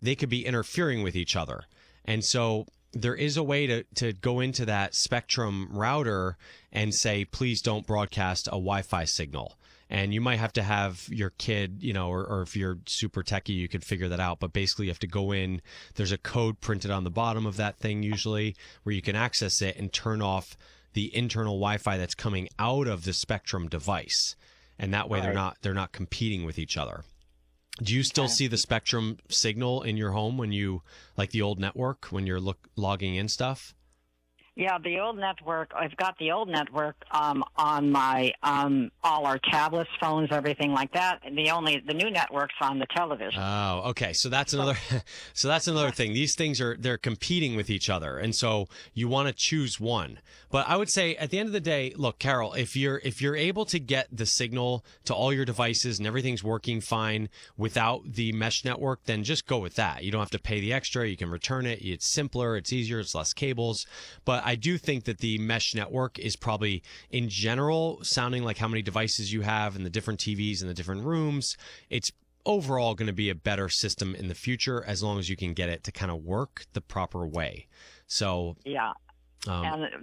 they could be interfering with each other. And so there is a way to go into that Spectrum router and say, please don't broadcast a Wi-Fi signal. And you might have to have your kid, or if you're super techie, you could figure that out. But basically, you have to go in. There's a code printed on the bottom of that thing usually where you can access it and turn off the internal Wi-Fi that's coming out of the Spectrum device. And that way they're not competing with each other. Do you still see the Spectrum signal in your home when you, like the old network, when you're logging in stuff? Yeah, the old network. I've got the old network on my all our tablets, phones, everything like that. And the new network's on the television. Oh, okay. So that's another thing. These things they're competing with each other, and so you want to choose one. But I would say at the end of the day, look, Carol, if you're able to get the signal to all your devices and everything's working fine without the mesh network, then just go with that. You don't have to pay the extra. You can return it. It's simpler. It's easier. It's less cables. But I do think that the mesh network is probably, in general, sounding like how many devices you have and the different TVs in the different rooms. It's overall going to be a better system in the future as long as you can get it to kind of work the proper way. So yeah. But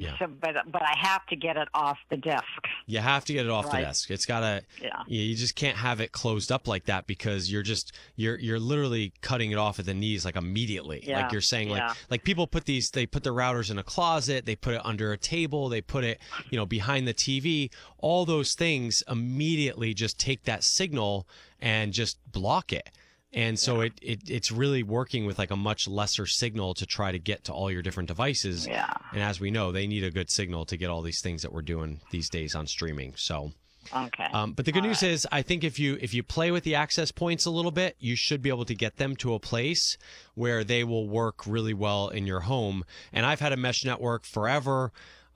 I have to get it off the desk. You have to get it off the desk. It's gotta. Yeah. You just can't have it closed up like that because you're literally cutting it off at the knees like immediately. Yeah. Like you're saying, like people they put the routers in a closet, they put it under a table, they put it behind the TV. All those things immediately just take that signal and just block it. And so it's really working with like a much lesser signal to try to get to all your different devices. Yeah. And as we know, they need a good signal to get all these things that we're doing these days on streaming. So, okay. But the good news is, I think if you play with the access points a little bit, you should be able to get them to a place where they will work really well in your home. And I've had a mesh network forever.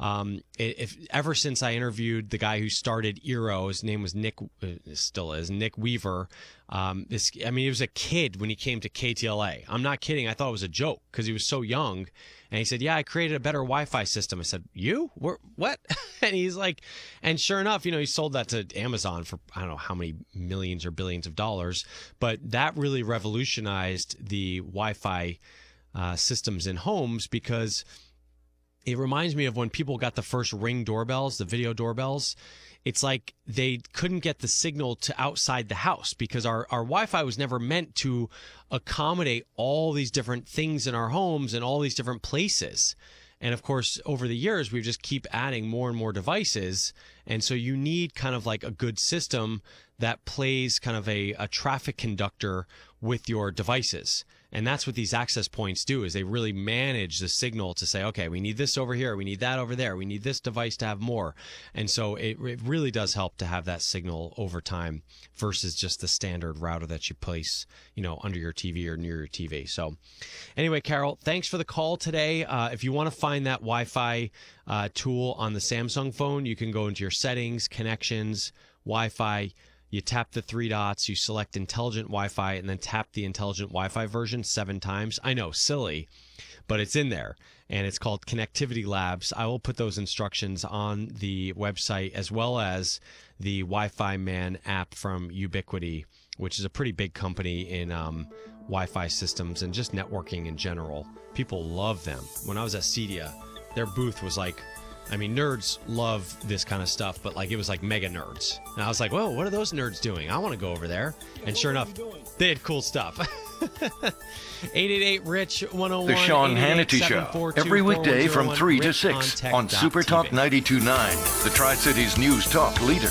Ever since I interviewed the guy who started Eero, his name was Nick, still is Nick Weaver. He was a kid when he came to KTLA. I'm not kidding. I thought it was a joke because he was so young. And he said, "Yeah, I created a better Wi-Fi system." I said, "You? What?" And he's like, and sure enough, he sold that to Amazon for I don't know how many millions or billions of dollars. But that really revolutionized the Wi-Fi systems in homes because it reminds me of when people got the first Ring doorbells, the video doorbells. It's like they couldn't get the signal to outside the house because our Wi-Fi was never meant to accommodate all these different things in our homes and all these different places. And of course, over the years, we just keep adding more and more devices. And so you need kind of like a good system that plays kind of a traffic conductor with your devices. And that's what these access points do, is they really manage the signal to say, okay, we need this over here, we need that over there, we need this device to have more. And so it really does help to have that signal over time versus just the standard router that you place, under your TV or near your TV. So anyway, Carol, thanks for the call today. If you want to find that Wi-Fi tool on the Samsung phone, you can go into your settings, connections, Wi-Fi. You tap the three dots, you select intelligent Wi-Fi, and then tap the intelligent Wi-Fi version 7 times. I know, silly, but it's in there, and it's called Connectivity Labs. I will put those instructions on the website as well as the Wi-Fi Man app from Ubiquiti, which is a pretty big company in Wi-Fi systems and just networking in general. People love them. When I was at Cedia, their booth was like, nerds love this kind of stuff, but it was like mega nerds. And I was like, whoa, what are those nerds doing? I want to go over there. And sure enough, they had cool stuff. 888-RICH-101. The Sean Hannity Show. Every weekday from 3 to 6 on Super Talk 92.9, the Tri-Cities News Talk leader.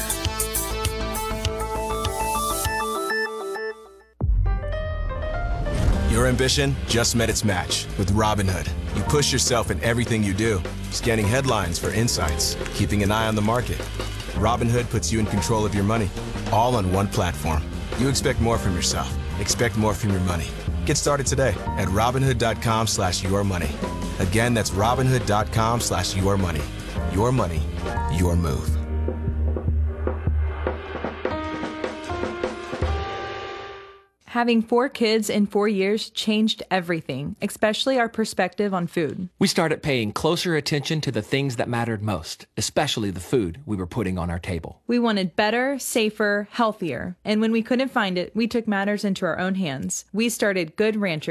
Your ambition just met its match with Robinhood. You push yourself in everything you do, scanning headlines for insights, keeping an eye on the market. Robinhood puts you in control of your money, all on one platform. You expect more from yourself. Expect more from your money. Get started today at Robinhood.com/yourmoney. Again, that's Robinhood.com/yourmoney. Your money, your move. Having 4 kids in 4 years changed everything, especially our perspective on food. We started paying closer attention to the things that mattered most, especially the food we were putting on our table. We wanted better, safer, healthier. And when we couldn't find it, we took matters into our own hands. We started Good Rancher